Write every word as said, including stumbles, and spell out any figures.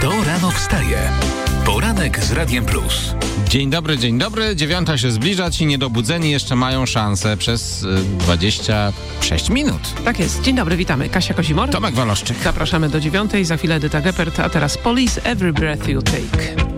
Kto rano wstaje? Poranek z Radiem Plus. Dzień dobry, dzień dobry. Dziewiąta się zbliża, ci niedobudzeni jeszcze mają szansę przez y, dwadzieścia sześć minut. Tak jest. Dzień dobry, witamy. Kasia Kozimor. Tomek Waloszczyk. Zapraszamy do dziewiątej, za chwilę Edyta Geppert, a teraz Police, Every Breath You Take.